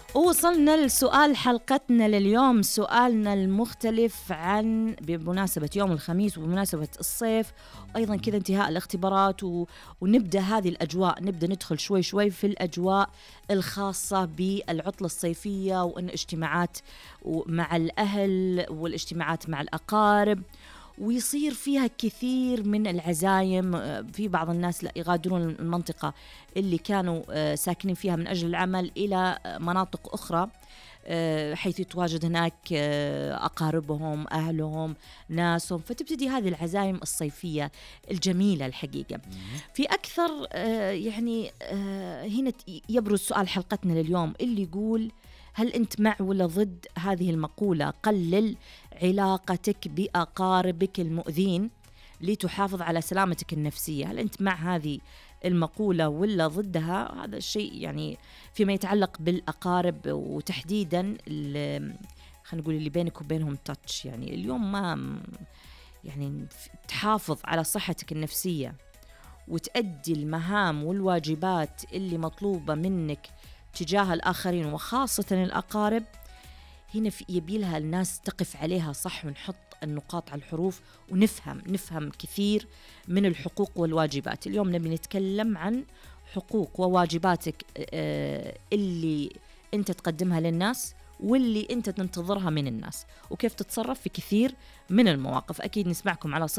وصلنا لسؤال حلقتنا لليوم، سؤالنا المختلف عن بمناسبة يوم الخميس وبمناسبة الصيف، أيضا كذا انتهاء الاختبارات ونبدأ هذه الأجواء، نبدأ ندخل شوي شوي في الأجواء الخاصة بالعطلة الصيفية، وأن اجتماعات مع الأهل والاجتماعات مع الأقارب، ويصير فيها كثير من العزايم. في بعض الناس لا يغادرون المنطقة اللي كانوا ساكنين فيها من أجل العمل إلى مناطق أخرى، حيث يتواجد هناك أقاربهم، أهلهم، ناسهم، فتبتدي هذه العزايم الصيفية الجميلة الحقيقة. في أكثر يعني هنا يبرز سؤال حلقتنا لليوم اللي يقول: هل أنت مع ولا ضد هذه المقولة قلل علاقتك بأقاربك المؤذين لتحافظ على سلامتك النفسية؟ هل أنت مع هذه المقولة ولا ضدها؟ هذا الشيء يعني فيما يتعلق بالأقارب، وتحديدا خلينا نقول اللي بينك وبينهم تاتش. يعني اليوم ما يعني تحافظ على صحتك النفسية وتأدي المهام والواجبات اللي مطلوبة منك تجاه الآخرين وخاصة الأقارب، هنا يبيلها الناس تقف عليها صح، ونحط النقاط على الحروف ونفهم كثير من الحقوق والواجبات. اليوم نبي نتكلم عن حقوق وواجباتك اللي أنت تقدمها للناس واللي أنت تنتظرها من الناس، وكيف تتصرف في كثير من المواقف. أكيد نسمعكم على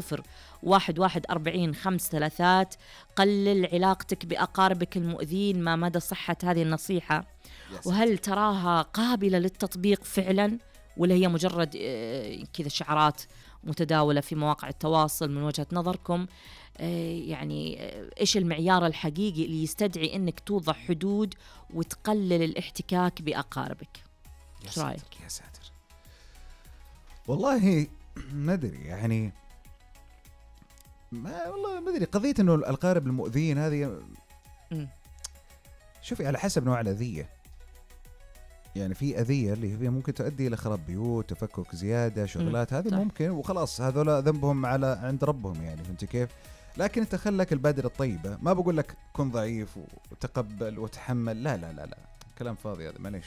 01144533. قلل علاقتك بأقاربك المؤذين، ما مدى صحة هذه النصيحة؟ وهل تراها قابلة للتطبيق فعلا، ولا هي مجرد كذا شعارات متداولة في مواقع التواصل؟ من وجهة نظركم يعني إيش المعيار الحقيقي اللي يستدعي أنك توضع حدود وتقلل الاحتكاك بأقاربك؟ يا ساتر يا ساتر، والله ما أدري يعني، والله ما أدري. قضية إنه الأقارب المؤذين هذه شوفي على حسب نوع الأذية. يعني في أذية اللي هي ممكن تؤدي إلى خراب بيوت، تفكك زيادة، شغلات هذه ممكن، وخلاص هذولا ذنبهم عند ربهم، يعني فهمت كيف؟ لكن انت خلك البادرة الطيبة. ما بقول لك كن ضعيف وتقبل وتحمل، لا لا لا لا، كلام فاضي هذا، معليش.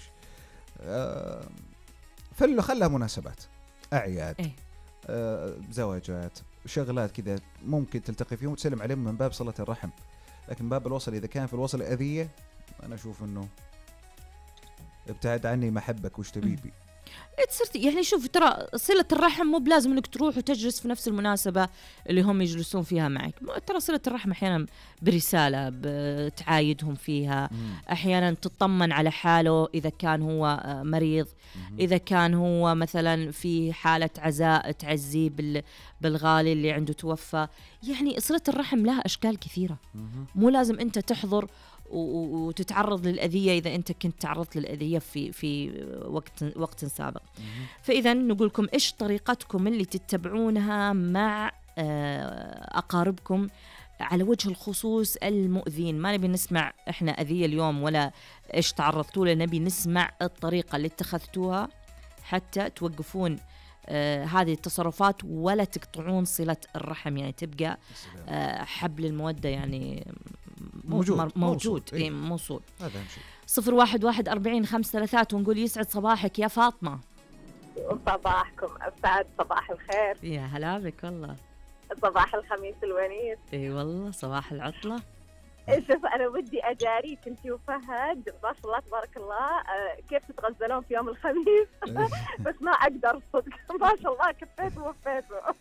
خلها مناسبات، أعياد، زواجات، شغلات كذا ممكن تلتقي فيهم وتسلم عليهم من باب صلة الرحم. لكن باب الوصل، إذا كان في الوصل أذية، أنا أشوف إنه ابتعد عني، ما أحبك وش تبيبي. صرت يعني شوف، ترى صلة الرحم مو بلازم انك تروح وتجلس في نفس المناسبة اللي هم يجلسون فيها معك. ترى صلة الرحم احيانا برسالة بتعايدهم فيها، احيانا تطمن على حاله اذا كان هو مريض، اذا كان هو مثلا في حالة عزاء تعزيه بالغالي اللي عنده توفى. يعني صلة الرحم لها اشكال كثيرة، مو لازم انت تحضر وتتعرض للأذية إذا أنت كنت تعرضت للأذية في وقت سابق. فإذا نقول لكم إيش طريقتكم اللي تتبعونها مع أقاربكم على وجه الخصوص المؤذين. ما نبي نسمع إحنا أذية اليوم ولا إيش تعرضتوا له، نبي نسمع الطريقة اللي اتخذتوها حتى توقفون هذه التصرفات ولا تقطعون صلة الرحم، يعني تبقى حبل المودة يعني موجود إيه؟ موصول. هذا أهم شيء. 01144533 ونقول يسعد صباحك يا فاطمة. صباحكم أسعد، صباح الخير. يا هلا بك والله. صباح الخميس الونيس. اي والله صباح العطلة. شوف أنا ودي أجاريك أنتي وفهد، ما شاء الله تبارك الله، كيف تتغزلون في يوم الخميس بس ما أقدر صدق، ما شاء الله كفيت ووفيتوا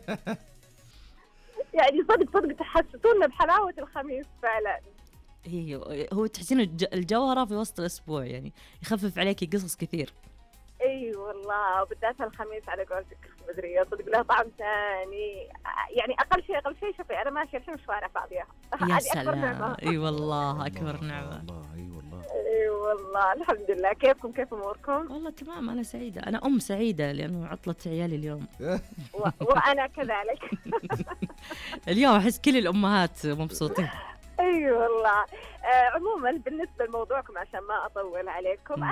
يعني صدق تحسسونا بحلاوة الخميس فعلا. هو تحسين الجوهرة في وسط الأسبوع، يعني يخفف عليكي قصص كثير. اي والله، وبالذات الخميس على قولتك مدري صدق له طعم ثاني. يعني اقل شيء شوفي انا ماشيه الحين الشوارع فاضيه، يا سلام. اي والله اكبر نعمه. اي والله الحمد لله. كيف اموركم؟ والله تمام، انا سعيده، انا سعيده لانه عطله عيالي اليوم. وانا كذلك اليوم احس كل الامهات مبسوطين. اي والله. عموما بالنسبه لموضوعكم عشان ما اطول عليكم،